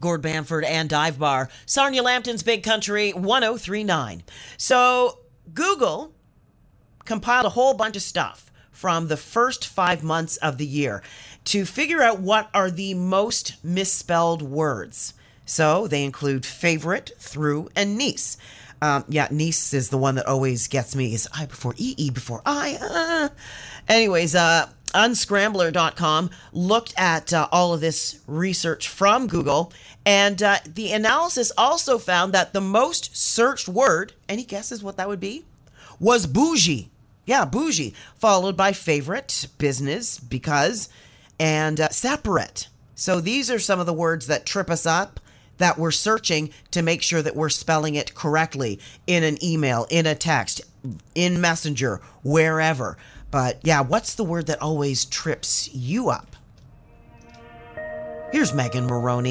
Gord Bamford and Dive Bar. Sarnia Lambton's Big Country 1039. So Google compiled a whole bunch of stuff from the first 5 months of the year to figure out what are the most misspelled words. So they include favorite, through, and niece. Niece is the one that always gets me. Is I before E before I? Anyways, unscrambler.com looked at all of this research from Google, and the analysis also found that the most searched word, any guesses what that would be? Was bougie. Yeah, bougie, followed by favorite, business, because, and separate. So these are some of the words that trip us up, that we're searching to make sure that we're spelling it correctly in an email, in a text, in Messenger, wherever. But yeah, what's the word that always trips you up? Here's Megan Moroney.